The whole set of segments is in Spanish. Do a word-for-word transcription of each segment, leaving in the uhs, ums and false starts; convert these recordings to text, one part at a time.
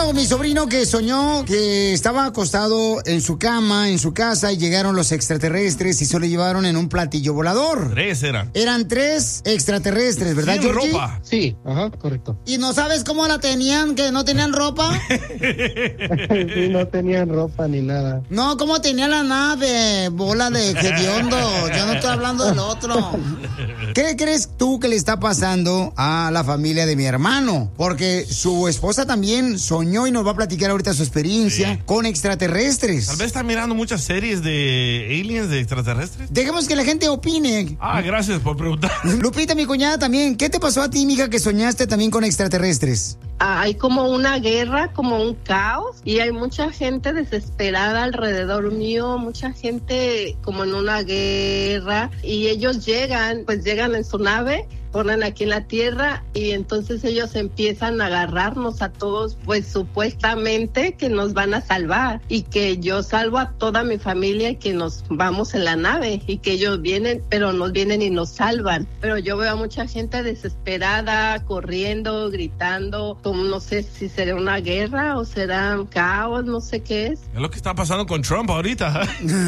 con mi sobrino que soñó que estaba acostado en su cama, en su casa, y llegaron los extraterrestres y se lo llevaron en un platillo volador. Tres eran. Eran tres extraterrestres, ¿verdad, Sin Georgie? ropa. Sí, ajá, correcto. ¿Y no sabes cómo la tenían, que no tenían ropa? Sí, no tenían ropa ni nada. No, ¿cómo tenía la nave? Bola de hediondo. Yo no estoy hablando del otro. ¿Qué crees tú que le está pasando a la familia de mi hermano? Porque su esposa también soñó y nos va a platicar ahorita su experiencia sí. con extraterrestres. Tal vez está mirando muchas series de aliens, de extraterrestres. Dejemos que la gente opine. Ah, gracias por preguntar. Lupita, mi cuñada también. ¿Qué te pasó a ti, mija, que soñaste también con extraterrestres? Hay como una guerra, como un caos, y hay mucha gente desesperada alrededor mío, mucha gente como en una guerra, y ellos llegan, pues llegan en su nave, ponen aquí en la tierra, y entonces ellos empiezan a agarrarnos a todos, pues supuestamente que nos van a salvar, y que yo salvo a toda mi familia y que nos vamos en la nave, y que ellos vienen, pero nos vienen y nos salvan. Pero yo veo a mucha gente desesperada, corriendo, gritando, como no sé si será una guerra o será un caos, no sé qué es. Es lo que está pasando con Trump ahorita.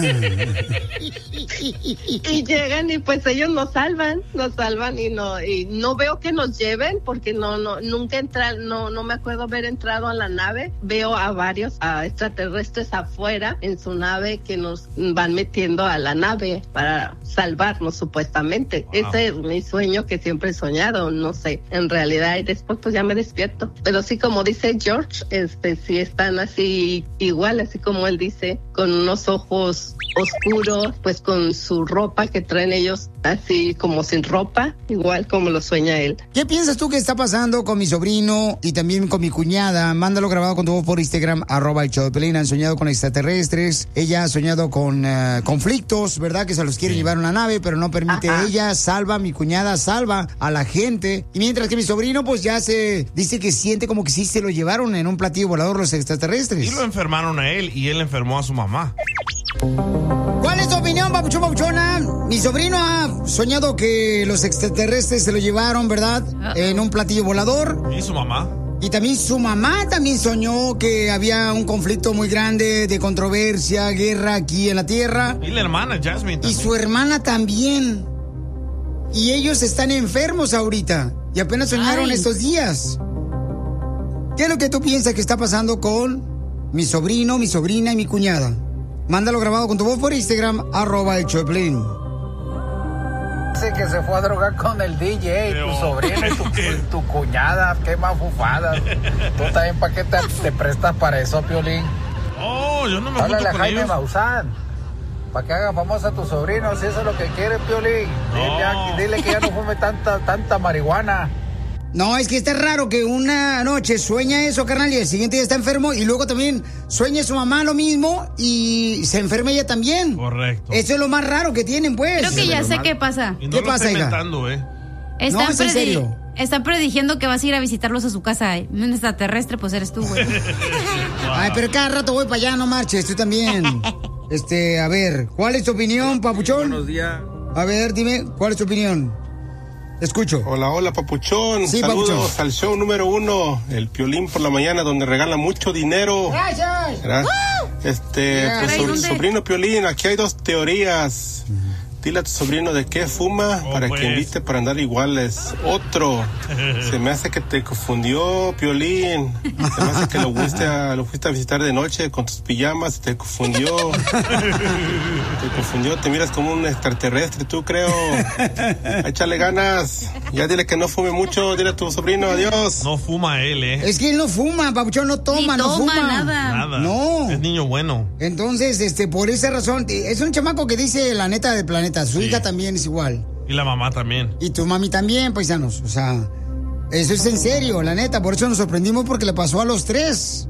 Y llegan y pues ellos nos salvan, nos salvan y no y no veo que nos lleven porque no no nunca entra, no no me acuerdo haber entrado a la nave. Veo a varios a extraterrestres afuera en su nave que nos van metiendo a la nave para salvarnos supuestamente. Wow. Ese es mi sueño que siempre he soñado, no sé, en realidad y después pues ya me despierto. Pero sí, como dice George, este sí están así igual, así como él dice, con unos ojos oscuros, pues con su ropa que traen ellos así como sin ropa, igual como lo sueña él. ¿Qué piensas tú que está pasando con mi sobrino y también con mi cuñada? Mándalo grabado con tu voz por Instagram, arroba el show de Pelín. Han soñado con extraterrestres, ella ha soñado con uh, conflictos, ¿verdad? Que se los quiere sí. llevar a una nave, pero no permite. Ajá. Ella salva, mi cuñada salva a la gente. Y mientras que mi sobrino pues ya se dice que siente como que sí se lo llevaron en un platillo volador los extraterrestres. Y lo enfermaron a él y él enfermó a su mamá. ¿Cuál es tu opinión, papuchón, papuchona? Mi sobrino ha soñado que los extraterrestres se lo llevaron, ¿verdad? Uh-oh. En un platillo volador. ¿Y su mamá? Y también su mamá también soñó que había un conflicto muy grande de controversia, guerra aquí en la Tierra. Y la hermana, Jasmine, también. Y su hermana también. Y ellos están enfermos ahorita. Y apenas soñaron Ay. estos días. ¿Qué es lo que tú piensas que está pasando con mi sobrino, mi sobrina y mi cuñada? Mándalo grabado con tu voz por Instagram, arroba el Choplin. Dice que se fue a drogar con el D J, Pero... tu sobrino y tu, tu cuñada, qué mafufadas. Tú también, ¿para qué te, te prestas para eso, Piolín? Oh, yo no me Háblale junto a Jaime ellos. Maussan, para que haga famosa a tu sobrino, si eso es lo que quiere, Piolín. No. Dile, a, dile que ya no fume tanta, tanta marihuana. No, es que está raro que una noche sueña eso, carnal, y el siguiente día está enfermo, y luego también sueña su mamá lo mismo y se enferma ella también. Correcto. Eso es lo más raro que tienen, pues. Creo que ya sé qué pasa. Y no ¿Qué lo pasa, estoy hija? inventando, ¿eh? Están No, es en predi- serio. Están predigiendo que vas a ir a visitarlos a su casa. Un extraterrestre, pues eres tú, güey. Wow. Ay, pero cada rato voy para allá, no marches, tú también. Este, a ver, ¿cuál es tu opinión, papuchón? Buenos días. A ver, dime, ¿cuál es tu opinión? Escucho. Hola, hola, papuchón. Sí, Saludos papuchón. al show número uno, el Piolín por la mañana, donde regala mucho dinero. Gracias. ¿Verdad? Este, Yeah. pues, sobre el ¿Dónde? sobrino Piolín, aquí hay dos teorías. Dile a tu sobrino de qué fuma Oh, para pues. que invite para andar iguales. Otro, se me hace que te confundió, Piolín. Se me hace que lo fuiste a, lo fuiste a visitar de noche con tus pijamas, te confundió. Te confundió, te miras como un extraterrestre, tú creo. Échale ganas. Ya dile que no fume mucho, dile a tu sobrino, adiós. No fuma él, ¿eh? Es que él no fuma, papuchón, no toma, Ni no toma fuma. nada. Nada. No. Es niño bueno. Entonces, este, por esa razón, es un chamaco que dice la neta del planeta. Su Sí. hija también es igual. Y la mamá también. Y tu mami también, paisanos. O sea, eso es en serio, la neta. Por eso nos sorprendimos porque le pasó a los tres.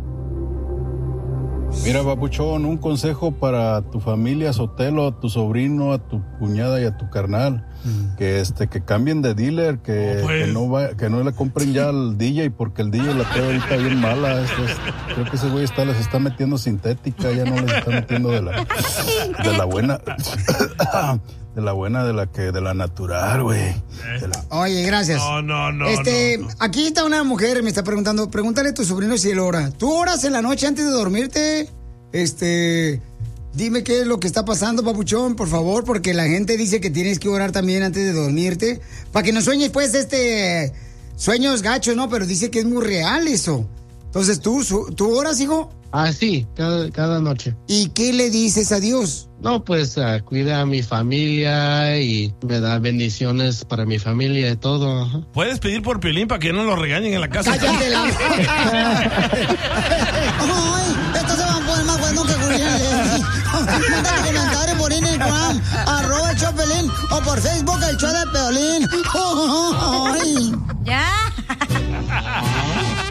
Mira, papuchón, un consejo para tu familia, Sotelo, a tu sobrino, a tu cuñada y a tu carnal. que este que cambien de dealer, que, oh, pues. que no va, que no le compren ya al D J porque el D J la trae ahorita bien mala. Esto es, creo que ese güey está, les está metiendo sintética, ya no les está metiendo de la de la buena de la buena de la que de la natural, güey. La... Oye, gracias. No, no, no. Este, no, no. aquí está una mujer, me está preguntando, pregúntale a tu sobrino si él ora. ¿Tú oras en la noche antes de dormirte? Este, dime qué es lo que está pasando, papuchón, por favor, porque la gente dice que tienes que orar también antes de dormirte, para que no sueñes, pues, este, sueños gachos, ¿no? Pero dice que es muy real eso. Entonces, ¿tú, tú oras, hijo? Ah, sí, cada, cada noche. ¿Y qué le dices a Dios? No, pues uh, cuida a mi familia y me da bendiciones para mi familia y todo. Ajá. Puedes pedir por Piolín para que no lo regañen en la casa. ¡Cállate la... ¡Ay! Esto se va a poner más bueno que Julián. Mándale comentarios por Instagram, arroba el show de Piolín, o por Facebook, el show de Piolín. ¡Ay! Ya.